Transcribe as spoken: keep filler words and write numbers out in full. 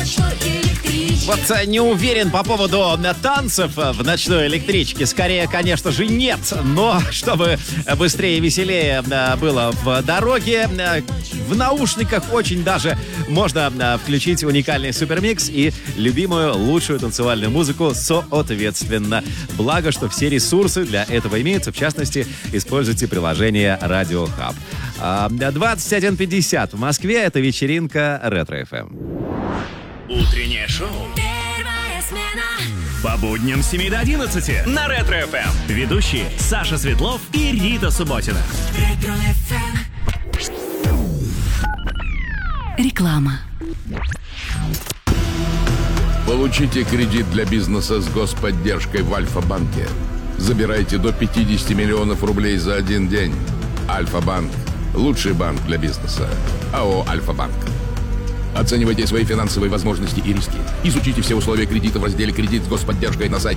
Вот не уверен по поводу танцев в ночной электричке. Скорее, конечно же, нет. Но чтобы быстрее и веселее было в дороге, в наушниках очень даже можно включить уникальный супермикс и любимую лучшую танцевальную музыку соответственно. Благо, что все ресурсы для этого имеются. В частности, используйте приложение Radio Hub. двадцать один пятьдесят в Москве. Это вечеринка Ретро эф эм. Утреннее шоу. Первая смена. По будням с семи до одиннадцати на Ретро эф эм. Ведущие Саша Светлов и Рита Субботина. Ретро эф эм. Реклама. Получите кредит для бизнеса с господдержкой в Альфа-банке. Забирайте до пятьдесят миллионов рублей за один день. Альфа-банк. Лучший банк для бизнеса. АО «Альфа-банк». Оценивайте свои финансовые возможности и риски. Изучите все условия кредита в разделе «Кредит с господдержкой» на сайте